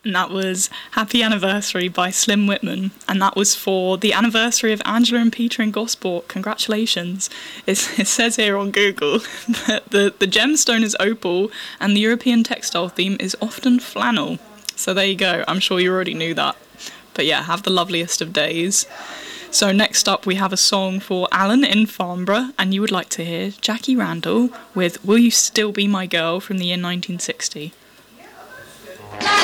and that was Happy Anniversary by Slim Whitman, and that was for the anniversary of Angela and Peter in Gosport. Congratulations. It says here on Google that the gemstone is opal and the European textile theme is often flannel. So there you go, I'm sure you already knew that. But yeah, have the loveliest of days. So next up we have a song for Alan in Farnborough, and you would like to hear Jackie Randall with Will You Still Be My Girl from the year 1960.